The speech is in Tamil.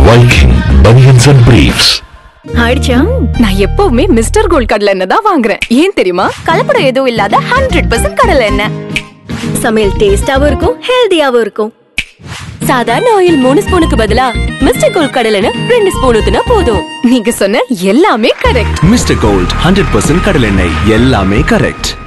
Viking Bunions and Briefs. ஆயிடுச்சா? நான் எப்பவுமே மிஸ்டர் கோல்ட் கடலை எண்ணெய் தான் வாங்குறேன். ஏன் தெரியுமா? கலப்படம் எதுவும் இல்லாத 100% கடலை எண்ணெய். சமையல் டேஸ்டாவும் இருக்கும், ஹெல்தியாவும் இருக்கும். சாதாரண ஆயில் 3 ஸ்பூனுக்கு பதிலா மிஸ்டர் கோல்ட் கடலை எண்ணெய் 2 ஸ்பூன் ஊத்துனா போதும். நீங்க சொன்ன எல்லாமே கரெக்ட். மிஸ்டர் கோல்ட் 100% கடலை எண்ணெய், எல்லாமே கரெக்ட்.